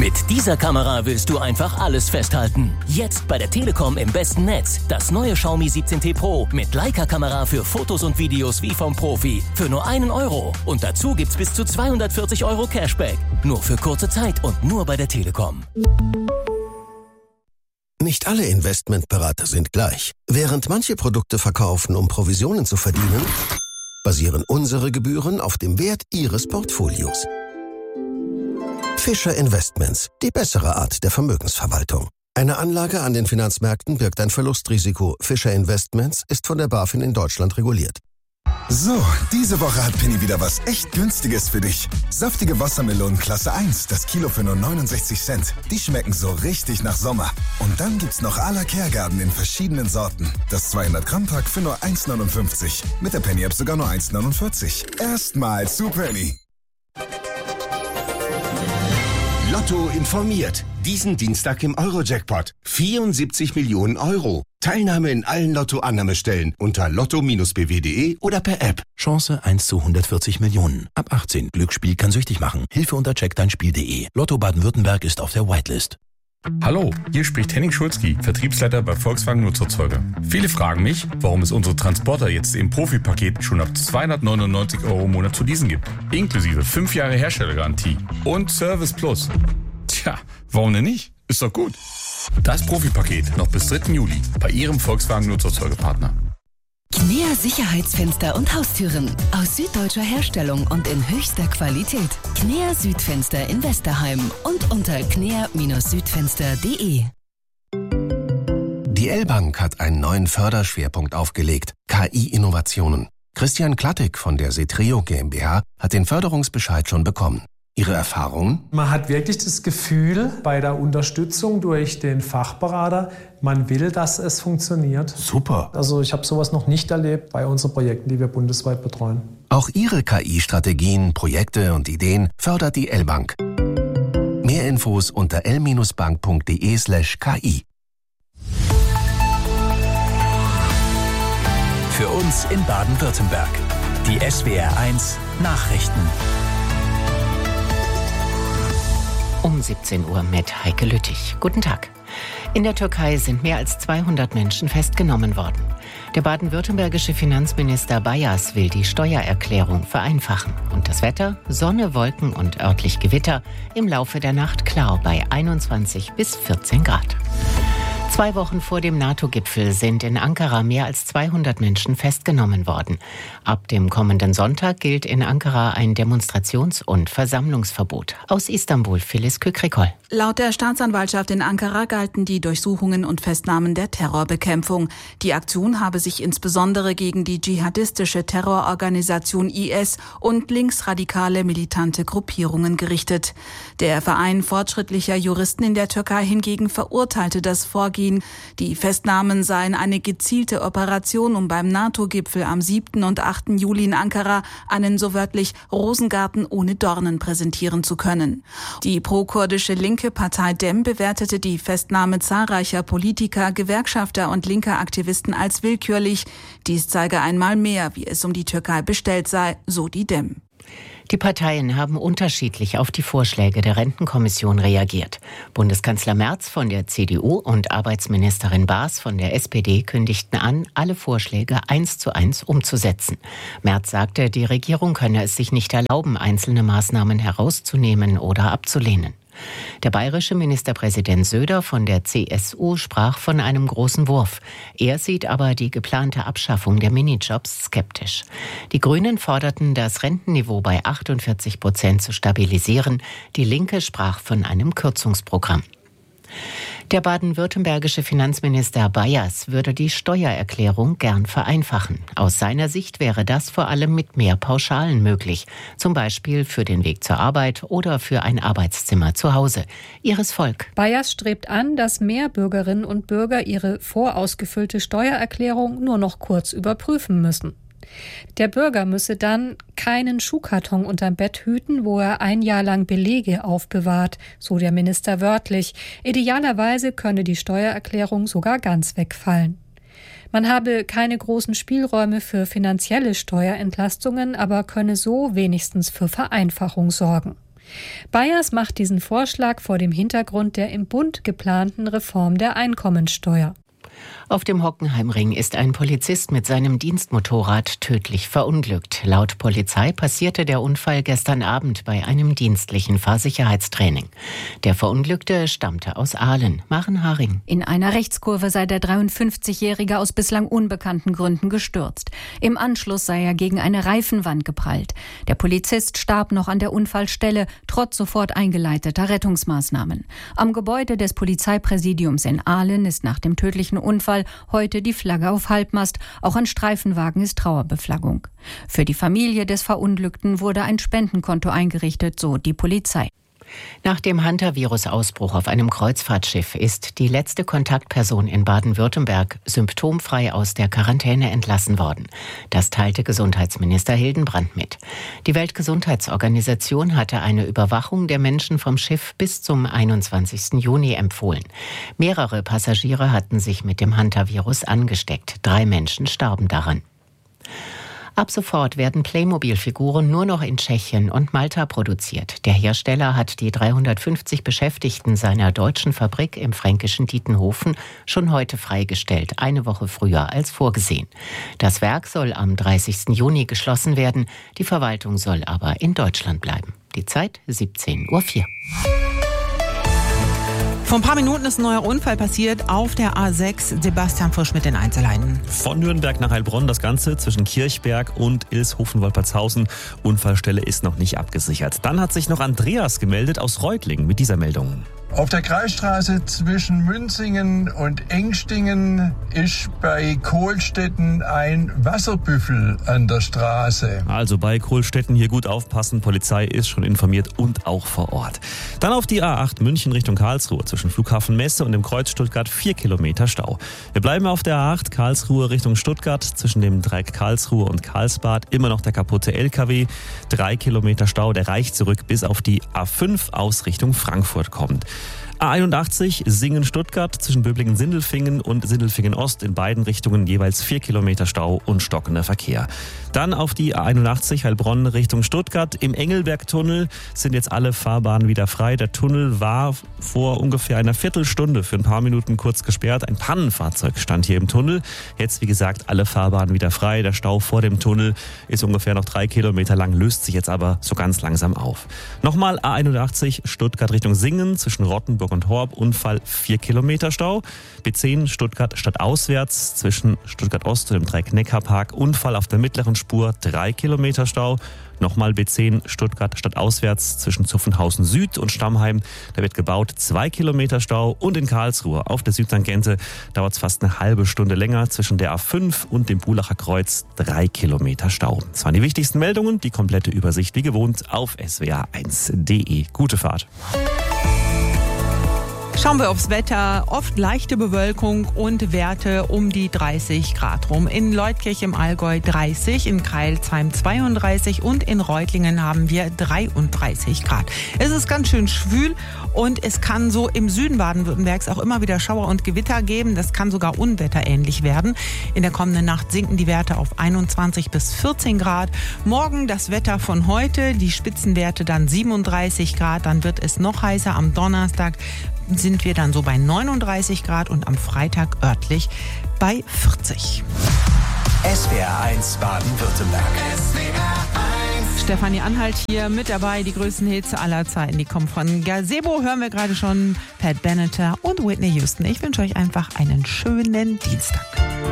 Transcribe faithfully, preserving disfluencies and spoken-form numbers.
Mit dieser Kamera willst du einfach alles festhalten. Jetzt bei der Telekom im besten Netz. Das neue Xiaomi siebzehn T Pro mit Leica-Kamera für Fotos und Videos wie vom Profi. Für nur einen Euro. Und dazu gibt's bis zu zweihundertvierzig Euro Cashback. Nur für kurze Zeit und nur bei der Telekom. Nicht alle Investmentberater sind gleich. Während manche Produkte verkaufen, um Provisionen zu verdienen, basieren unsere Gebühren auf dem Wert Ihres Portfolios. Fischer Investments, die bessere Art der Vermögensverwaltung. Eine Anlage an den Finanzmärkten birgt ein Verlustrisiko. Fischer Investments ist von der BaFin in Deutschland reguliert. So, diese Woche hat Penny wieder was echt Günstiges für dich. Saftige Wassermelonen Klasse eins, das Kilo für nur neunundsechzig Cent. Die schmecken so richtig nach Sommer. Und dann gibt's noch à la Kehrgarten in verschiedenen Sorten. Das zweihundert Gramm Pack für nur eins neunundfünfzig. Mit der Penny App sogar nur eins neunundvierzig. Erstmal zu Penny. Lotto informiert. Diesen Dienstag im Euro-Jackpot. vierundsiebzig Millionen Euro. Teilnahme in allen Lotto-Annahmestellen unter lotto Bindestrich b w punkt de oder per App. Chance eins zu hundertvierzig Millionen. Ab achtzehn. Glücksspiel kann süchtig machen. Hilfe unter check dein spiel punkt de. Lotto Baden-Württemberg ist auf der Whitelist. Hallo, hier spricht Henning Schulzki, Vertriebsleiter bei Volkswagen Nutzerzeuger. Viele fragen mich, warum es unsere Transporter jetzt im Profi-Paket schon ab zweihundertneunundneunzig Euro im Monat zu leasen gibt. Inklusive fünf Jahre Herstellergarantie und Service Plus. Tja, warum denn nicht? Ist doch gut. Das Profi-Paket noch bis dritten Juli bei Ihrem Volkswagen Nutzerzeugerpartner. Knea Sicherheitsfenster und Haustüren aus süddeutscher Herstellung und in höchster Qualität. Knea Südfenster in Westerheim und unter knea Südfenster punkt de. Die L-Bank hat einen neuen Förderschwerpunkt aufgelegt: K I-Innovationen. Christian Klattig von der Setreo GmbH hat den Förderungsbescheid schon bekommen. Ihre Erfahrungen? Man hat wirklich das Gefühl bei der Unterstützung durch den Fachberater, man will, dass es funktioniert. Super. Also ich habe sowas noch nicht erlebt bei unseren Projekten, die wir bundesweit betreuen. Auch Ihre K I-Strategien, Projekte und Ideen fördert die L-Bank. Mehr Infos unter l bank punkt de slash k i. Für uns in Baden-Württemberg. Die S W R eins Nachrichten. Um siebzehn Uhr mit Heike Lüttich. Guten Tag. In der Türkei sind mehr als zweihundert Menschen festgenommen worden. Der baden-württembergische Finanzminister Bayas will die Steuererklärung vereinfachen. Und das Wetter? Sonne, Wolken und örtlich Gewitter. Im Laufe der Nacht klar bei einundzwanzig bis vierzehn Grad. Zwei Wochen vor dem NATO-Gipfel sind in Ankara mehr als zweihundert Menschen festgenommen worden. Ab dem kommenden Sonntag gilt in Ankara ein Demonstrations- und Versammlungsverbot. Aus Istanbul, Phyllis Kükrikol. Laut der Staatsanwaltschaft in Ankara galten die Durchsuchungen und Festnahmen der Terrorbekämpfung. Die Aktion habe sich insbesondere gegen die dschihadistische Terrororganisation I S und linksradikale militante Gruppierungen gerichtet. Der Verein fortschrittlicher Juristen in der Türkei hingegen verurteilte das Vorgehen. Die Festnahmen seien eine gezielte Operation, um beim NATO-Gipfel am siebten und achten Juli in Ankara einen so wörtlich Rosengarten ohne Dornen präsentieren zu können. Die pro-kurdische linke Partei Dem bewertete die Festnahme zahlreicher Politiker, Gewerkschafter und linker Aktivisten als willkürlich. Dies zeige einmal mehr, wie es um die Türkei bestellt sei, so die Dem. Die Parteien haben unterschiedlich auf die Vorschläge der Rentenkommission reagiert. Bundeskanzler Merz von der C D U und Arbeitsministerin Baas von der S P D kündigten an, alle Vorschläge eins zu eins umzusetzen. Merz sagte, die Regierung könne es sich nicht erlauben, einzelne Maßnahmen herauszunehmen oder abzulehnen. Der bayerische Ministerpräsident Söder von der C S U sprach von einem großen Wurf. Er sieht aber die geplante Abschaffung der Minijobs skeptisch. Die Grünen forderten, das Rentenniveau bei achtundvierzig Prozent zu stabilisieren. Die Linke sprach von einem Kürzungsprogramm. Der baden-württembergische Finanzminister Bayas würde die Steuererklärung gern vereinfachen. Aus seiner Sicht wäre das vor allem mit mehr Pauschalen möglich. Zum Beispiel für den Weg zur Arbeit oder für ein Arbeitszimmer zu Hause. Iris Volk. Bayas strebt an, dass mehr Bürgerinnen und Bürger ihre vorausgefüllte Steuererklärung nur noch kurz überprüfen müssen. Der Bürger müsse dann keinen Schuhkarton unterm Bett hüten, wo er ein Jahr lang Belege aufbewahrt, so der Minister wörtlich. Idealerweise könne die Steuererklärung sogar ganz wegfallen. Man habe keine großen Spielräume für finanzielle Steuerentlastungen, aber könne so wenigstens für Vereinfachung sorgen. Bayers macht diesen Vorschlag vor dem Hintergrund der im Bund geplanten Reform der Einkommensteuer. Auf dem Hockenheimring ist ein Polizist mit seinem Dienstmotorrad tödlich verunglückt. Laut Polizei passierte der Unfall gestern Abend bei einem dienstlichen Fahrsicherheitstraining. Der Verunglückte stammte aus Aalen. Maren Haring. In einer Rechtskurve sei der dreiundfünfzigjährige aus bislang unbekannten Gründen gestürzt. Im Anschluss sei er gegen eine Reifenwand geprallt. Der Polizist starb noch an der Unfallstelle, trotz sofort eingeleiteter Rettungsmaßnahmen. Am Gebäude des Polizeipräsidiums in Aalen ist nach dem tödlichen Unfall heute die Flagge auf Halbmast. Auch an Streifenwagen ist Trauerbeflaggung. Für die Familie des Verunglückten wurde ein Spendenkonto eingerichtet, so die Polizei. Nach dem Hantavirus-Ausbruch auf einem Kreuzfahrtschiff ist die letzte Kontaktperson in Baden-Württemberg symptomfrei aus der Quarantäne entlassen worden. Das teilte Gesundheitsminister Hildenbrand mit. Die Weltgesundheitsorganisation hatte eine Überwachung der Menschen vom Schiff bis zum einundzwanzigsten Juni empfohlen. Mehrere Passagiere hatten sich mit dem Hantavirus angesteckt. Drei Menschen starben daran. Ab sofort werden Playmobil-Figuren nur noch in Tschechien und Malta produziert. Der Hersteller hat die dreihundertfünfzig Beschäftigten seiner deutschen Fabrik im fränkischen Dietenhofen schon heute freigestellt, eine Woche früher als vorgesehen. Das Werk soll am dreißigsten Juni geschlossen werden, die Verwaltung soll aber in Deutschland bleiben. Die Zeit siebzehn Uhr vier. Vor ein paar Minuten ist ein neuer Unfall passiert auf der A sechs. Sebastian Frisch mit den Einzelheiten. Von Nürnberg nach Heilbronn das Ganze zwischen Kirchberg und Ilshofen-Wolpertshausen. Unfallstelle ist noch nicht abgesichert. Dann hat sich noch Andreas gemeldet aus Reutlingen mit dieser Meldung. Auf der Kreisstraße zwischen Münzingen und Engstingen ist bei Kohlstetten ein Wasserbüffel an der Straße. Also bei Kohlstetten hier gut aufpassen. Polizei ist schon informiert und auch vor Ort. Dann auf die A acht München Richtung Karlsruhe zwischen Flughafen Messe und dem Kreuz Stuttgart vier Kilometer Stau. Wir bleiben auf der A acht Karlsruhe Richtung Stuttgart zwischen dem Dreieck Karlsruhe und Karlsbad. Immer noch der kaputte L K W. Drei Kilometer Stau, der reicht zurück bis auf die A fünf aus Richtung Frankfurt kommt. A einundachtzig Singen-Stuttgart zwischen Böblingen-Sindelfingen und Sindelfingen-Ost in beiden Richtungen jeweils vier Kilometer Stau und stockender Verkehr. Dann auf die A einundachtzig Heilbronn Richtung Stuttgart. Im Engelberg-Tunnel sind jetzt alle Fahrbahnen wieder frei. Der Tunnel war vor ungefähr einer Viertelstunde für ein paar Minuten kurz gesperrt. Ein Pannenfahrzeug stand hier im Tunnel. Jetzt, wie gesagt, alle Fahrbahnen wieder frei. Der Stau vor dem Tunnel ist ungefähr noch drei Kilometer lang, löst sich jetzt aber so ganz langsam auf. Nochmal A einundachtzig Stuttgart Richtung Singen zwischen Rottenburg und Horb, Unfall vier Kilometer Stau. B zehn Stuttgart stadtauswärts zwischen Stuttgart Ost und dem Dreieck-Neckar-Park, Unfall auf der mittleren Spur, drei Kilometer Stau. Nochmal B zehn Stuttgart stadtauswärts zwischen Zuffenhausen Süd und Stammheim. Da wird gebaut, zwei Kilometer Stau. Und in Karlsruhe auf der Südtangente dauert es fast eine halbe Stunde länger zwischen der A fünf und dem Bulacher Kreuz, drei Kilometer Stau. Das waren die wichtigsten Meldungen. Die komplette Übersicht wie gewohnt auf s w r eins punkt d e. Gute Fahrt. Schauen wir aufs Wetter. Oft leichte Bewölkung und Werte um die dreißig Grad rum. In Leutkirch im Allgäu dreißig, in Crailsheim zweiunddreißig und in Reutlingen haben wir dreiunddreißig Grad. Es ist ganz schön schwül und es kann so im Süden Baden-Württembergs auch immer wieder Schauer und Gewitter geben. Das kann sogar unwetterähnlich werden. In der kommenden Nacht sinken die Werte auf einundzwanzig bis vierzehn Grad. Morgen das Wetter von heute, die Spitzenwerte dann siebenunddreißig Grad. Dann wird es noch heißer. Am Donnerstag sind wir dann so bei neununddreißig Grad und am Freitag örtlich bei vierzig. S W R eins Baden-Württemberg. Stefanie Anhalt hier mit dabei, die größten Hits aller Zeiten, die kommen von Gazebo, hören wir gerade schon, Pat Benatar und Whitney Houston. Ich wünsche euch einfach einen schönen Dienstag.